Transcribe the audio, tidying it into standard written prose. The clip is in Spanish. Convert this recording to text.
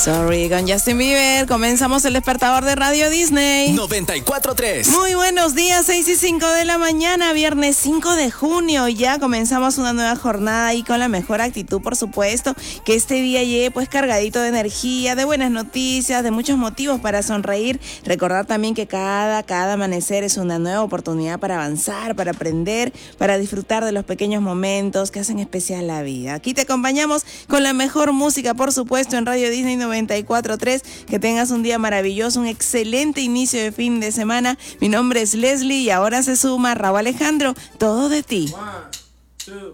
Sorry, con Justin Bieber. Comenzamos el despertador de Radio Disney 94.3. Muy buenos días, 6:05 de la mañana, viernes 5 de junio. Ya comenzamos una nueva jornada y con la mejor actitud, por supuesto. Que este día llegue pues cargadito de energía, de buenas noticias, de muchos motivos para sonreír. Recordar también que cada amanecer es una nueva oportunidad para avanzar, para aprender, para disfrutar de los pequeños momentos que hacen especial la vida. Aquí te acompañamos con la mejor música, por supuesto, en Radio Disney 94.3. Que tengas un día maravilloso, un excelente inicio de fin de semana. Mi nombre es Leslie y ahora se suma Raúl Alejandro. Todo de ti. 1, 2